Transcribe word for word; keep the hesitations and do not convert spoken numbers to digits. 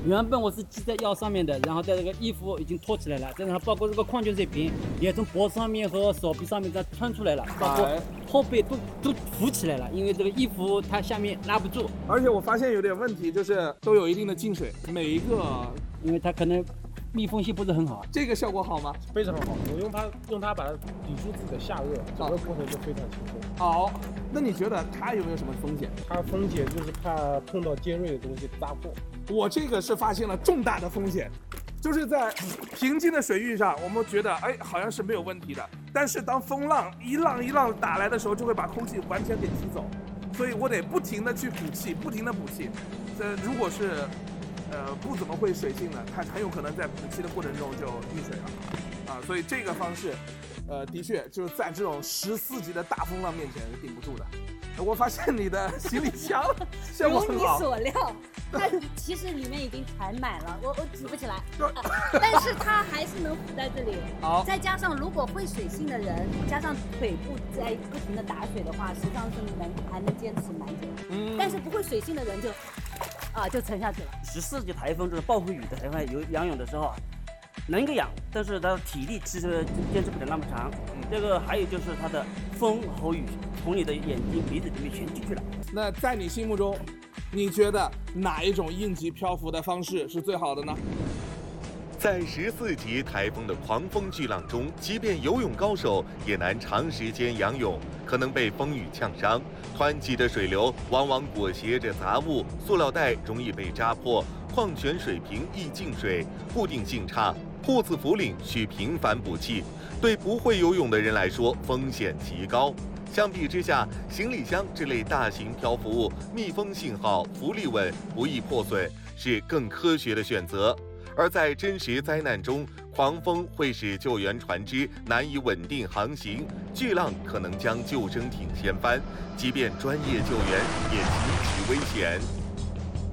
原本我是系在腰上面的，然后在这个衣服已经脱起来了，然后包括这个矿泉水瓶也从脖子上面和手臂上面这样穿出来了，包括后背都都浮起来了，因为这个衣服它下面拉不住。 而且我发现有点问题，就是都有一定的进水，每一个， 因为它可能密封性不是很好。 这个效果好吗？ 非常好，我用它用它把它抵住自己的下颚，整个过程就非常轻松。 好，那你觉得它有没有什么风险？ 它风险就是怕碰到尖锐的东西扎破。 我这个是发现了重大的风险，就是在平静的水域上，我们觉得哎好像是没有问题的，但是当风浪一浪一浪打来的时候，就会把空气完全给吸走，所以我得不停的去补气，不停的补气。这如果是呃不怎么会水性的，它很有可能在补气的过程中就溺水了啊，所以这个方式，呃的确就是在这种十四级的大风浪面前是顶不住的。我发现你的行李箱效果如你很好。 所料，它其实里面已经全满了，我我举不起来，啊、但是它还是能浮在这里。 好， 再加上如果会水性的人，加上腿部在不停的打水的话，实际上是能还能坚持蛮久。嗯，但是不会水性的人就啊就沉下去了。 十四级台风这种暴风雨的台风，游仰泳的时候啊，能够仰，但是他体力其实坚持不了那么长。嗯，这个还有就是他的风和雨从你的眼睛、鼻子里面全进去了。 那在你心目中，你觉得哪一种应急漂浮的方式是最好的呢？ 在十四级台风的狂风巨浪中，即便游泳高手也难长时间仰泳，可能被风雨呛伤。湍急的水流往往裹挟着杂物，塑料袋容易被扎破，矿泉水瓶易进水，固定性差。护刺浮领需频繁补气，对不会游泳的人来说风险极高。相比之下，行李箱这类大型漂浮物密封性好、浮力稳、不易破损，是更科学的选择。而在真实灾难中，狂风会使救援船只难以稳定航行，巨浪可能将救生艇掀翻，即便专业救援也极其危险。